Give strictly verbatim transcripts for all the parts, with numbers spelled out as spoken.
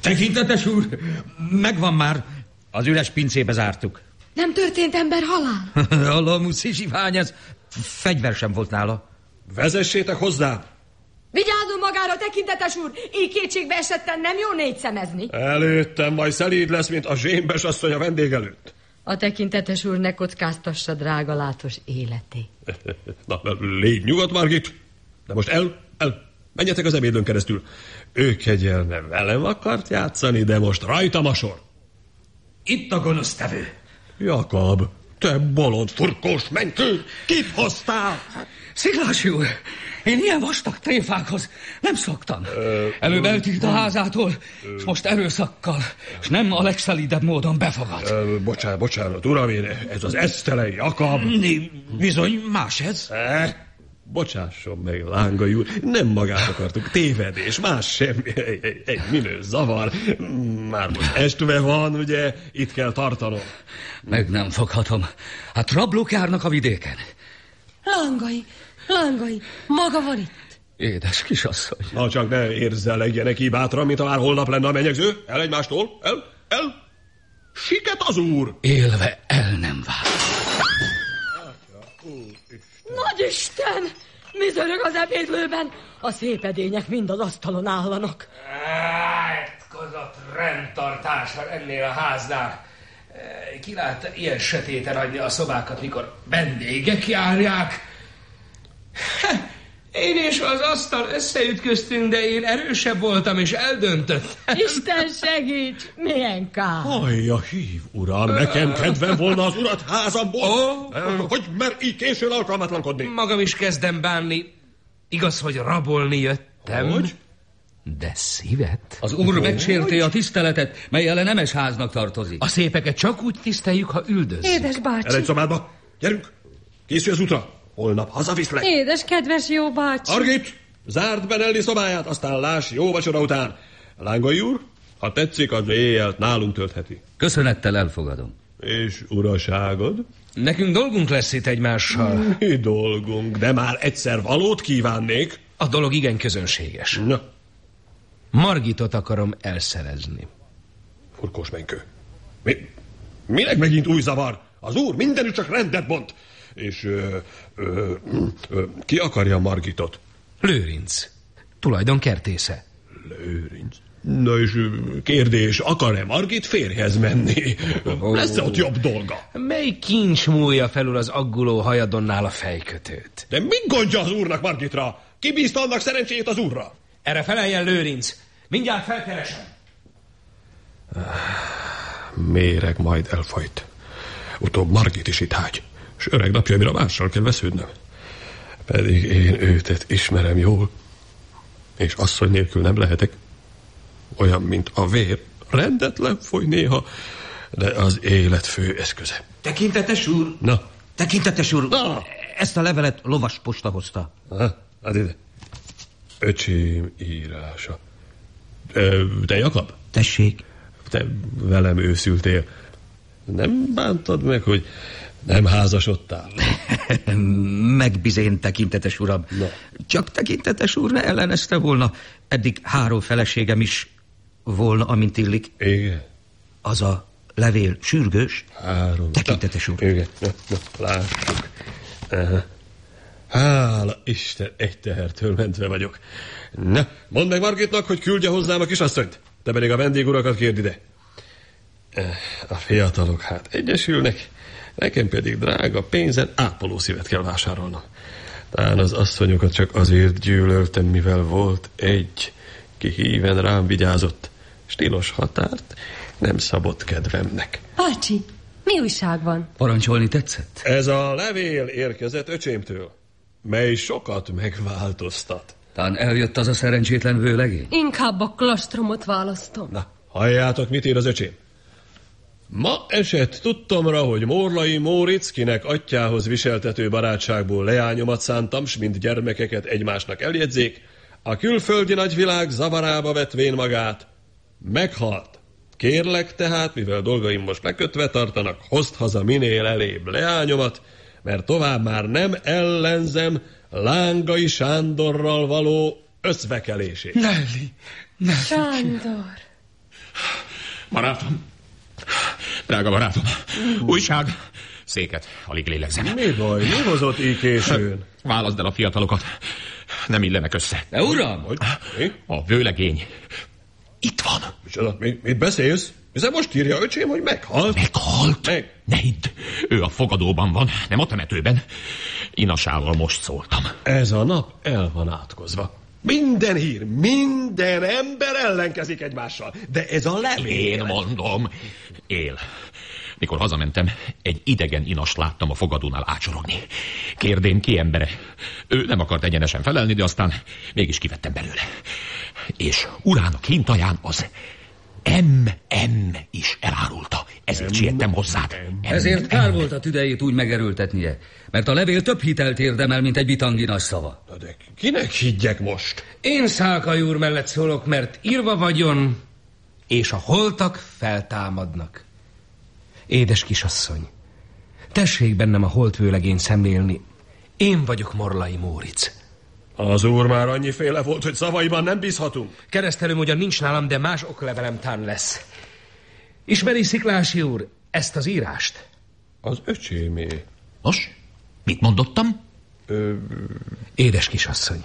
Tekintetes úr, megvan már. Az üres pincébe zártuk. Nem történt ember halál? A lamuszi zsivány, ez fegyver sem volt nála. Vezessétek hozzá! Vigyázzon magára, tekintetes úr! Így kétségbe esetten nem jó négy szemezni. Előttem, majd szelíd lesz, mint a zsémbes asszony a vendég előtt. A tekintetes úr ne kockáztassa drága látos életét. Na, légy nyugodt, Margit. De most el, el, menjetek az ebédön keresztül. Ő kegyelme velem akart játszani, de most rajtam a sor. Itt a gonosztevő. Jakab, te bolond furkós menykő, kit hoztál? Sziklás úr, én ilyen vastag tréfákhoz nem szoktam. Előbb eltűnt a házától, és most erőszakkal, és nem a legszelídebb módon befogad. Ö, bocsánat, bocsánat, uram, én, ez az esztelen Jakab. Bizony, más ez. Eh, bocsásson meg, Lángai úr, nem magát akartuk, tévedés, más semmi, egy, egy, egy minő zavar. Már most estve van, ugye, itt kell tartanom. Meg nem foghatom. Hát rablók járnak a vidéken. Lángai, Lángai, maga van itt. Édes kisasszony. Na csak ne érzellegjenek így bátran, mint ha már holnap lenne a menyegző. El egymástól, el, el. Siket az úr! Élve el nem vár. Nagyisten! Mi zörög az ebédlőben? A szép edények mind az asztalon állanak. Átkozott rendtartással ennél a háznál. Ki látta ilyen sötéten adni a szobákat, mikor vendégek járják? Én és az asztal összeütköztünk, de én erősebb voltam és eldöntöttem. Isten segíts! Milyen kár! Hajja, hív, uram, nekem kedvem volna az urat házamból. Oh. Hogy mer így későn alkalmatlankodni? Magam is kezdem bánni. Igaz, hogy rabolni jöttem. Hogy? De szívet? Az úr megsérti a tiszteletet, melyel a nemes háznak tartozik. A szépeket csak úgy tiszteljük, ha üldözzük. Édes bácsi! El egy szobádba, gyerünk, készülj az útra. Holnap hazaviszlek. Édes, kedves jó bácsi! Margit, zárd be Nelly szobáját, aztán láss jó vacsora után. Lángai úr, ha tetszik, az éjjelt nálunk töltheti. Köszönettel elfogadom. És uraságod? Nekünk dolgunk lesz itt egymással. Mi dolgunk, de már egyszer valót kívánnék. A dolog igen közönséges. Na, Margitot akarom elszerezni. furkós menykő. Mi, minek megint új zavar? Az úr mindenütt csak rendet bont. És ö, ö, ö, ki akarja Margitot? Lőrinc. Tulajdon kertésze. Lőrinc. Na és kérdés, akar-e Margit férjhez menni? Oh. Lesz-e ott jobb dolga? Mely kincs múlja felül az agguló hajadonnál a fejkötőt? De mit gondja az úrnak Margitra? Ki bízta annak szerencséjét az úrra? Erre feleljen Lőrinc. Mindjárt felkeresem. Méreg majd elfolyt. Utóbb Margit is itt hágy. S öreg napjaimra mással kell vesződnöm. Pedig én őtet ismerem jól. És asszony nélkül nem lehetek. Olyan, mint a vér. Rendetlen foly néha, de az élet fő eszköze. Tekintetes úr! Na? Tekintetes úr! Na? Ezt a levelet lovas posta hozta. Ha, hát ide. Öcsém írása. Te Jakab? Tessék. Te velem őszültél. Nem bántad meg, hogy nem házasodtál? Megbizén, tekintetes uram. Na. Csak tekintetes úr ne ellenezte volna. Eddig három feleségem is volna, amint illik. Igen. Az a levél sürgős. Három. Tekintetes úr. Igen, na, na, lássuk. Aha. Hála Isten, egy tehertől mentve vagyok. Na, mondd meg Margitnak, hogy küldje hozzám a kisasszonyt. Te pedig a vendégurakat kérd ide. A fiatalok hát egyesülnek, nekem pedig drága pénzen ápoló szívet kell vásárolnom. Talán az asszonyokat csak azért gyűlöltem, mivel volt egy, ki híven rám vigyázott. Stílos határt nem szabott kedvemnek. Bácsi, mi újság van? Parancsolni tetszett? Ez a levél érkezett öcsémtől, mely sokat megváltoztat. Talán eljött az a szerencsétlen vőlegény? Inkább a klastromot választom. Na, halljátok, mit ír az öcsém. Ma esett tudtomra, hogy Morlai Móricz, kinek atyához viseltető barátságból leányomat szántam, s mint gyermekeket egymásnak eljegyzék, a külföldi nagyvilág zavarába vetvén magát, meghalt. Kérlek tehát, mivel dolgaim most lekötve tartanak, hozd haza minél elébb leányomat, mert tovább már nem ellenzem Lángai Sándorral való összvekelését. Nelly, Nelly. Sándor. Barátom, drága barátom, újság, széket, alig lélegzem. Mi baj, mi hozott így későn? Válaszd el a fiatalokat, nem illenek össze. De uram! Hogy? Mi? A vőlegény itt van. Micsoda, mit, mit beszélsz? Hiszen most írja öcsém, hogy meghalt. Meghalt? Meg. Ne hidd, ő a fogadóban van, nem a temetőben. Inasával most szóltam. Ez a nap el van átkozva. Minden hír, minden ember ellenkezik egymással. De ez a levél... Én mondom, él. Mikor hazamentem, egy idegen inast láttam a fogadónál ácsorogni. Kérdém, ki embere? Ő nem akart egyenesen felelni, de aztán mégis kivettem belőle. És urának hintaján az em em is elárulta. Ezért siettem hozzád. Ezért kár volt a tüdejét úgy megerőltetnie, mert a levél több hitelt érdemel, mint egy bitanginas szava. Na de kinek higgyek most? Én Szálkai úr mellett szólok, mert írva vagyon, és a holtak feltámadnak. Édes kisasszony, tessék bennem a holtvőlegény szemlélni. Én vagyok Morlai Móric. Az úr már annyiféle volt, hogy szavaiban nem bízhatunk. Keresztelőm ugyan nincs nálam, de más oklevelem tán lesz. Ismeri Sziklási úr ezt az írást? Az öcsémé. Nos, mit mondottam? Ö... Édes kisasszony,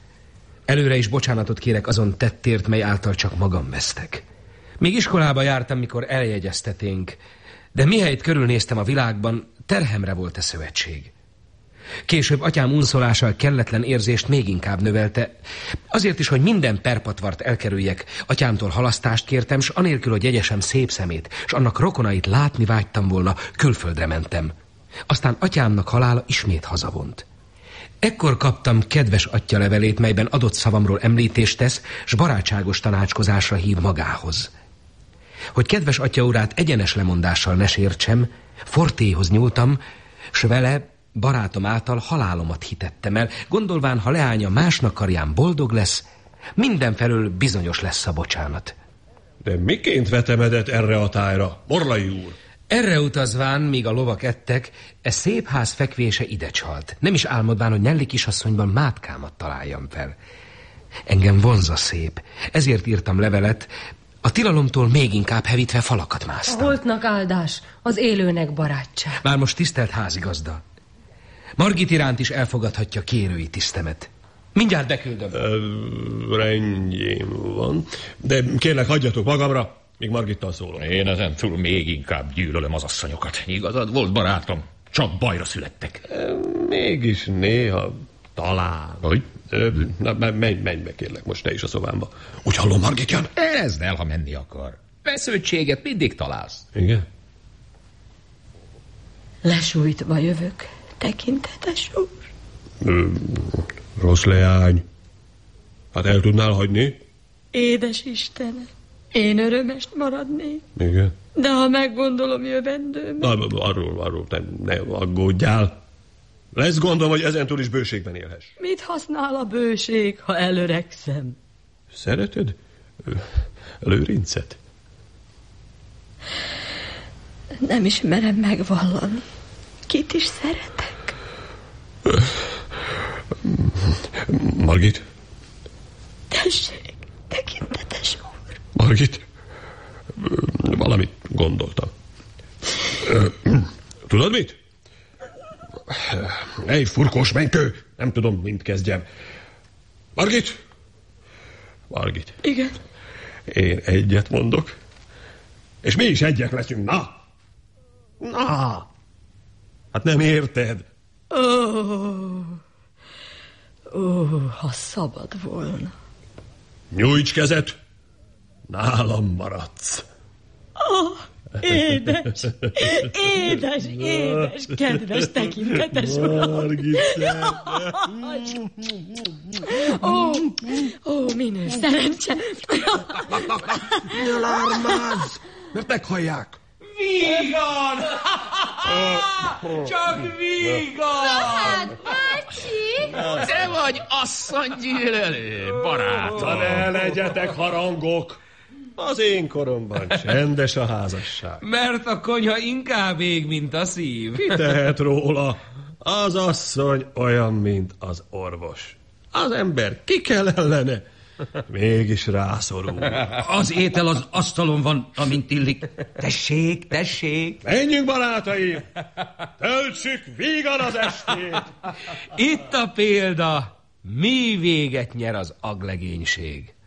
előre is bocsánatot kérek azon tettért, mely által csak magam vesztek. Még iskolába jártam, mikor eljegyezteténk, de mihelyt körülnéztem a világban, terhemre volt a szövetség. Később atyám unszolása kelletlen érzést még inkább növelte. Azért is, hogy minden perpatvart elkerüljek, atyámtól halasztást kértem, s anélkül, hogy jegyesem szép szemét, s annak rokonait látni vágytam volna, külföldre mentem. Aztán atyámnak halála ismét hazavont. Ekkor kaptam kedves atya levelét, melyben adott szavamról említést tesz, s barátságos tanácskozásra hív magához. Hogy kedves atya urát egyenes lemondással ne sértsem, Fortéhoz nyúltam, s vele barátom által halálomat hitettem el, gondolván, ha leánya másnak karján boldog lesz, mindenfelől bizonyos lesz a bocsánat. De miként vetemedett erre a tájra, Morlai úr? Erre utazván, míg a lovak ettek, e szép ház fekvése ide csalt. Nem is álmodván, hogy Nelli kisasszonyban mátkámat találjam fel. Engem vonz a szép, ezért írtam levelet, a tilalomtól még inkább hevítve falakat másztam. A holtnak áldás, az élőnek barátság. Már most tisztelt házigazda, Margit iránt is elfogadhatja kérői tisztemet. Mindjárt beküldöm. Ö, rendjén van. De kérlek, hagyjatok magamra, míg Margittal szólok. Én ezen túl még inkább gyűlölöm az asszonyokat. Igazad volt, barátom, csak bajra születtek. Ö, mégis néha talán. Hogy? Ö, na, menj, menj be, kérlek, most te is a szobámba. Úgy hallom, Margit jön. Erezd el, ha menni akar. Feszültséget mindig találsz. Igen? Lesújtva jövök, tekintetes úr. Ö, rossz leány. Hát el tudnál hagyni? Édes Istenem, én örömest maradnék. Igen. De ha meggondolom jövendőmet... Na, arról, arról ne, ne aggódjál. Lesz gondom, hogy ezentúl is bőségben élhess. Mit használ a bőség, ha elöregszem? Szereted Lőrincet? Nem is merem megvallani. Kit is szeretek? Margit? Tessék, tekintetes úr. Margit? Valamit gondoltam. Tudod mit? Ej, furkós mentő! Nem tudom, mint kezdjem. Margit? Margit. Igen. Én egyet mondok, és mi is egyek leszünk, na! Na! Hát nem érted? Ó, ó, ha szabad volna. Nyújts kezet, nálam maradsz. Ó, édes, édes, édes, kedves, tekintetes uram. Ó, ó, minő szerencse. Ne lármázz, mert meghallják. Vígan! Csak vígan! Hát, bácsi! Te vagy asszony gyűlölő, barátom. Na ne legyetek harangok. Az én koromban csendes a házasság. Mert a konyha inkább ég, mint a szív. Ki tehet róla? Az asszony olyan, mint az orvos. Az ember ki kell ellene. Mégis rászorul. Az étel az asztalon van, amint illik. Tessék, tessék. Menjünk, barátaim! Töltsük vígan az estét! Itt a példa, mi véget nyer az aglegénység.